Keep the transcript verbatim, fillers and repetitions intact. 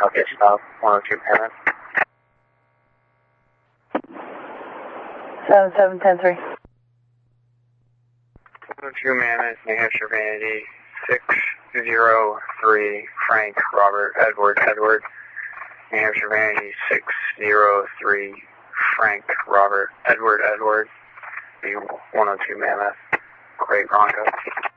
Copy, stop, one oh two Mammoth. seven seven ten three. one oh two Mammoth, New Hampshire Vanity, six zero three, Frank Robert Edward Edward. New Hampshire Vanity, six zero three, Frank Robert Edward Edward. one oh two Mammoth, Great Bronco.